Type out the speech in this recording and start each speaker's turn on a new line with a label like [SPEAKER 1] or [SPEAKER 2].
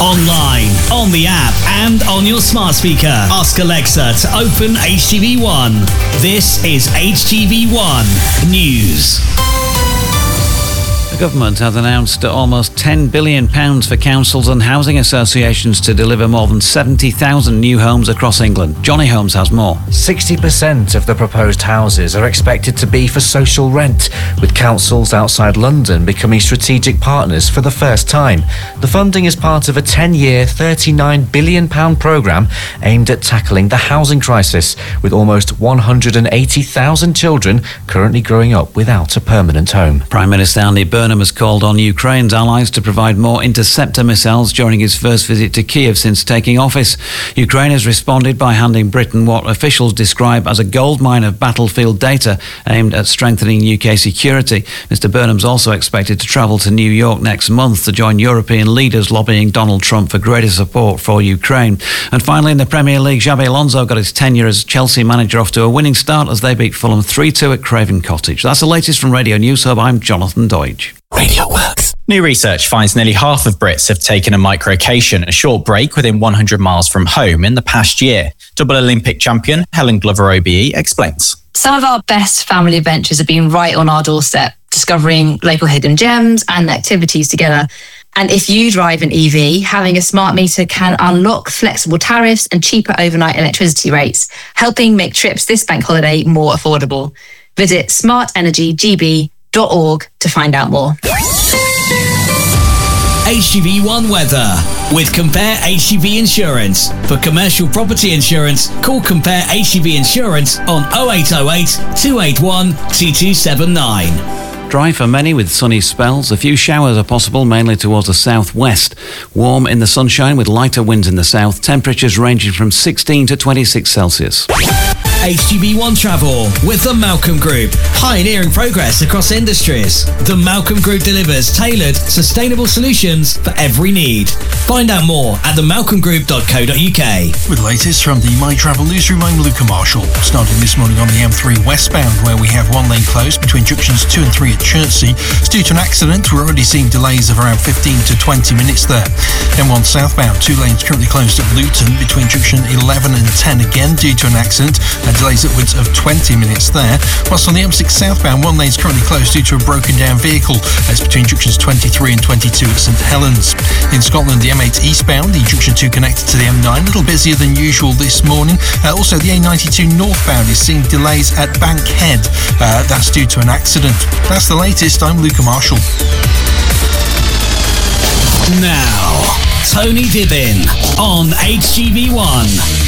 [SPEAKER 1] Online, on the app, and on your smart speaker. Ask Alexa to open HTV1. This is HTV1 News.
[SPEAKER 2] The government has announced almost £10 billion for councils and housing associations to deliver more than 70,000 new homes across England. Johnny Holmes has more.
[SPEAKER 3] 60% of the proposed houses are expected to be for social rent, with councils outside London becoming strategic partners for the first time. The funding is part of a 10-year, £39 billion programme aimed at tackling the housing crisis, with almost 180,000 children currently growing up without a permanent home.
[SPEAKER 2] Prime Minister Andy Burnham has called on Ukraine's allies to provide more interceptor missiles during his first visit to Kiev since taking office. Ukraine has responded by handing Britain what officials describe as a goldmine of battlefield data aimed at strengthening UK security. Mr Burnham's also expected to travel to New York next month to join European leaders lobbying Donald Trump for greater support for Ukraine. And finally, in the Premier League, Xabi Alonso got his tenure as Chelsea manager off to a winning start as they beat Fulham 3-2 at Craven Cottage. That's the latest from Radio News Hub. I'm Jonathan Deutsch.
[SPEAKER 4] Radio Works. New research finds nearly half of Brits have taken a microcation, a short break within 100 miles from home, in the past year. Double Olympic champion Helen Glover-OBE explains.
[SPEAKER 5] Some of our best family adventures have been right on our doorstep, discovering local hidden gems and activities together. And if you drive an EV, having a smart meter can unlock flexible tariffs and cheaper overnight electricity rates, helping make trips this bank holiday more affordable. Visit smartenergygb.org to find out more.
[SPEAKER 1] HTV1 weather with Compare HTV Insurance. For commercial property insurance, call Compare HTV Insurance on 0808 281 2279.
[SPEAKER 2] Dry for many with sunny spells. A few showers are possible, mainly towards the southwest. Warm in the sunshine with lighter winds in the south. Temperatures ranging from 16 to 26 Celsius.
[SPEAKER 1] HTV1 Travel with the Malcolm Group, pioneering progress across industries. The Malcolm Group delivers tailored, sustainable solutions for every need. Find out more at themalcolmgroup.co.uk.
[SPEAKER 6] With the latest from the My Travel newsroom, I'm Luca Marshall. Starting this morning on the M3 westbound, where we have one lane closed between junctions 2 and 3 at Chertsey. It's due to an accident. We're already seeing delays of around 15 to 20 minutes there. M1 southbound, 2 lanes currently closed at Luton between junction 11 and 10, again due to an accident. Delays upwards of 20 minutes there. Whilst on the M6 southbound, 1 lane is currently closed due to a broken down vehicle. That's between junctions 23 and 22 at St Helens. In Scotland, the M8 eastbound, the junction 2 connected to the M9, a little busier than usual this morning. Also, the A92 northbound is seeing delays at Bankhead. That's due to an accident. That's the latest. I'm Luca Marshall.
[SPEAKER 1] Now, Tony Dibbin on HTV1.